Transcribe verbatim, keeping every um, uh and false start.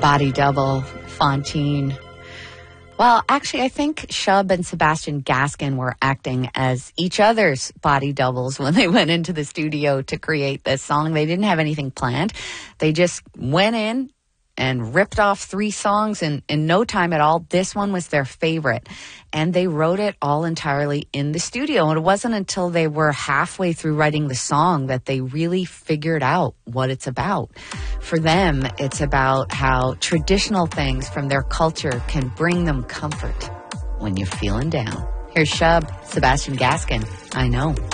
Body Double, Fontaine. Well, actually, I think Shub and Sebastian Gaskin were acting as each other's body doubles when they went into the studio to create this song. They didn't have anything planned. They just went in and ripped off three songs in, in no time at all. This one was their favorite. And they wrote it all entirely in the studio. And it wasn't until they were halfway through writing the song that they really figured out what it's about. For them, it's about how traditional things from their culture can bring them comfort when you're feeling down. Here's Shub, Sebastian Gaskin, I Know.